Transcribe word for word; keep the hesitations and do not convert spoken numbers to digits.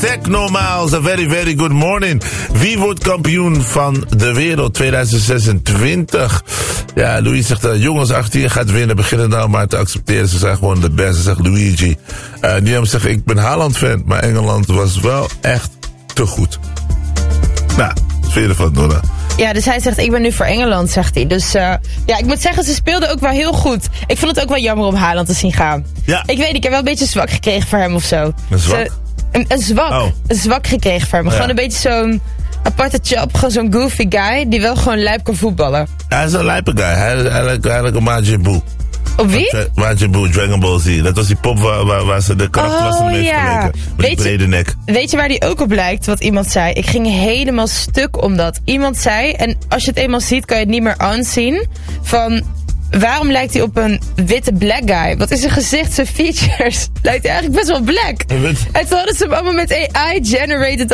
Technomiles, a very, very good morning. Wie wordt kampioen van de wereld tweeduizend zesentwintig? Ja, Louis zegt, uh, jongens, achttien gaat winnen. Beginnen nou maar te accepteren. Ze zijn gewoon de beste, zegt Luigi. Uh, Niam zegt, ik ben Haaland-fan, maar Engeland was wel echt te goed. Nou, wat vind je ervan, Nora? Ja, dus hij zegt, ik ben nu voor Engeland, zegt hij. Dus uh, ja, ik moet zeggen, ze speelden ook wel heel goed. Ik vond het ook wel jammer om Haaland te zien gaan. Ja. Ik weet niet, ik heb wel een beetje zwak gekregen voor hem of zo. Een zwak? Ze, een, een zwak. Oh. Een zwak gekregen voor hem. Oh, ja. Gewoon een beetje zo'n aparte chap. Gewoon zo'n goofy guy die wel gewoon lijp kan voetballen. Hij is een lijpe guy. Hij, hij, hij, hij lijkt een Majin Buu. Op wie? Majin Buu, Dragon Ball Z. Dat was die pop waar, waar, waar ze de karakter was Oh, mee ja. vergeleken. Met die brede nek. Weet je waar die ook op lijkt, wat iemand zei? Ik ging helemaal stuk omdat iemand zei, en als je het eenmaal ziet, kan je het niet meer aanzien, van waarom lijkt hij op een witte black guy? Wat is zijn gezicht, zijn features? Lijkt hij eigenlijk best wel black. En toen hadden ze hem allemaal met A I generated